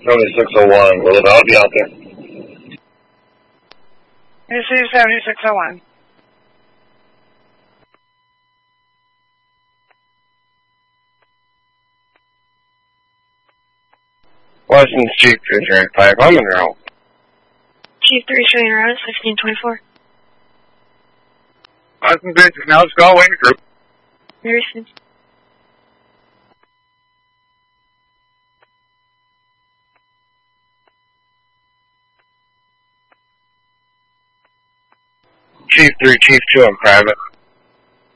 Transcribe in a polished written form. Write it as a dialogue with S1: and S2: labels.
S1: 7601, will it all be out there?
S2: This is 7601.
S1: Washington Chief 335, I'm in your home.
S3: Chief 3 showing your route, 1624.
S1: Washington Bridge, now let's go, waiting group.
S3: Harrison.
S1: Chief 3, Chief 2, I'm private.